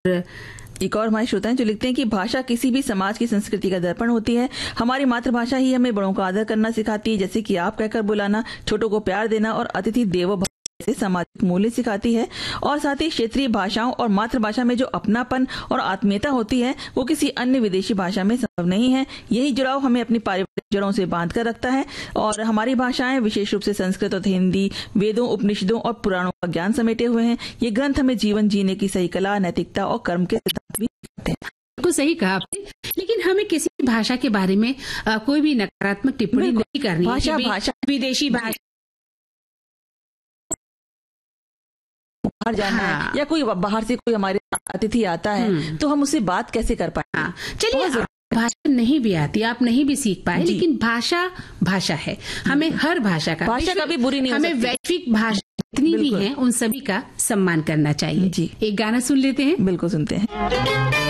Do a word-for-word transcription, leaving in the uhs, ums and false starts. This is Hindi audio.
एक और हमारे श्रोता हैं जो लिखते हैं कि भाषा किसी भी समाज की संस्कृति का दर्पण होती है। हमारी मातृभाषा ही हमें बड़ों का आदर करना सिखाती है, जैसे कि आप कहकर बुलाना, छोटों को प्यार देना और अतिथि देवो भव से सामाजिक मूल्य सिखाती है। और साथ ही क्षेत्रीय भाषाओं और मातृभाषा में जो अपनापन और आत्मीयता होती है वो किसी अन्य विदेशी भाषा में संभव नहीं है। यही जुड़ाव हमें अपनी पारिवारिक जड़ों से बांध कर रखता है और हमारी भाषाएं विशेष रूप से संस्कृत और हिंदी, वेदों, उपनिषदों और पुराणों का ज्ञान समेटे हुए हैं। ये ग्रंथ हमें जीवन जीने की सही कला, नैतिकता और कर्म के सिद्धांत भी सिखाते हैं। बिल्कुल सही कहा आपने, लेकिन हमें किसी भाषा के बारे में आ, कोई भी नकारात्मक टिप्पणी नहीं करनी। भाषा भाषा विदेशी भाषा बाहर जाना हाँ। है या कोई बाहर से कोई हमारे अतिथि आता है तो हम उससे बात कैसे कर पाए। हाँ। चलिए, भाषा नहीं भी आती, आप नहीं भी सीख पाए, लेकिन भाषा भाषा है। हमें हर भाषा का भाषा का भी बुरी नहीं, हमें वैश्विक भाषा जितनी भी है उन सभी का सम्मान करना चाहिए। जी, एक गाना सुन लेते हैं। बिल्कुल सुनते हैं।